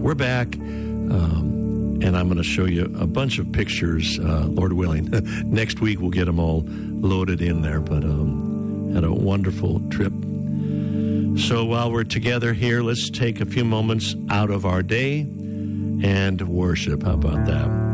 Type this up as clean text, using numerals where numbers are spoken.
we're back, and I'm going to show you a bunch of pictures, Lord willing. Next week we'll get them all loaded in there, but had a wonderful trip. So while we're together here, let's take a few moments out of our day and worship. How about that?